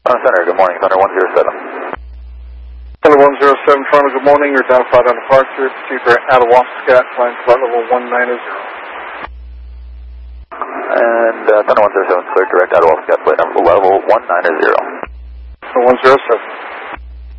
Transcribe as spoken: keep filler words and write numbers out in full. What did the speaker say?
Toronto Center, good morning, Thunder one zero seven. Thunder one zero seven, Toronto, good morning. You're identified on departure. Proceed direct out of Wascat, flying flight level one nine zero. And uh, Thunder one zero seven, clear direct out of Wascat, flight number level one nine zero. Thunder one zero seven.